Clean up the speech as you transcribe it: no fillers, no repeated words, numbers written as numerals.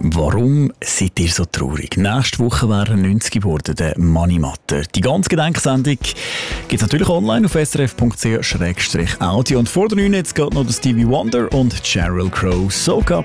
Warum seid ihr so traurig? Nächste Woche wäre er 90 geworden, der Mani Matter. Die ganze Gedenksendung gibt es natürlich online auf srf.ch/audio. Und vor der 9 jetzt geht noch der Stevie Wonder und Sheryl Crow. So